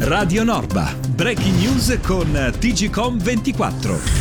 Radio Norba. Breaking news con TGcom 24.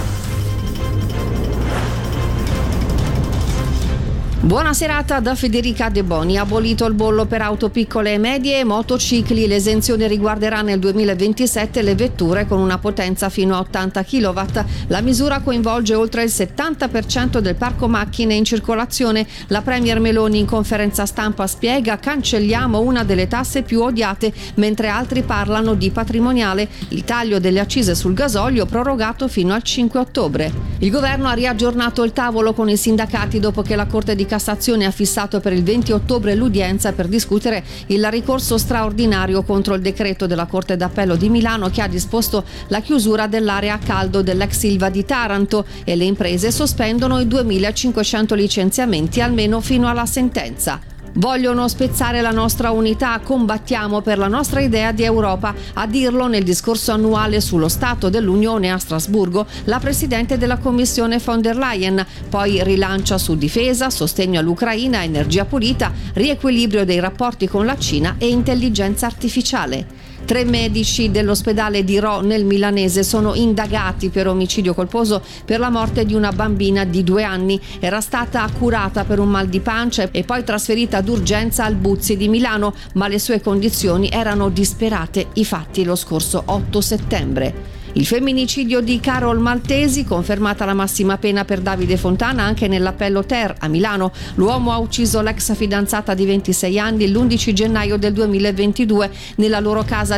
Buona serata da Federica De Boni. Abolito il bollo per auto piccole e medie e motocicli, l'esenzione riguarderà nel 2027 le vetture con una potenza fino a 80 kW. La misura coinvolge oltre il 70% del parco macchine in circolazione. La Premier Meloni in conferenza stampa spiega: cancelliamo una delle tasse più odiate, mentre altri parlano di patrimoniale. Il taglio delle accise sul gasolio prorogato fino al 5 ottobre. Il governo ha riaggiornato il tavolo con i sindacati dopo che la Corte di Cassazione ha fissato per il 20 ottobre l'udienza per discutere il ricorso straordinario contro il decreto della Corte d'Appello di Milano che ha disposto la chiusura dell'area a caldo dell'ex Ilva di Taranto, e le imprese sospendono i 2.500 licenziamenti almeno fino alla sentenza. Vogliono spezzare la nostra unità, combattiamo per la nostra idea di Europa. A dirlo nel discorso annuale sullo Stato dell'Unione a Strasburgo la Presidente della Commissione von der Leyen. Poi rilancia su difesa, sostegno all'Ucraina, energia pulita, riequilibrio dei rapporti con la Cina e intelligenza artificiale. 3 medici dell'ospedale di Rho nel Milanese sono indagati per omicidio colposo per la morte di una bambina di 2 anni. Era stata curata per un mal di pancia e poi trasferita d'urgenza al Buzzi di Milano, ma le sue condizioni erano disperate. I fatti lo scorso 8 settembre. Il femminicidio di Carol Maltesi, confermata la massima pena per Davide Fontana anche nell'appello Ter a Milano. L'uomo ha ucciso l'ex fidanzata di 26 anni l'11 gennaio del 2022 nella loro casa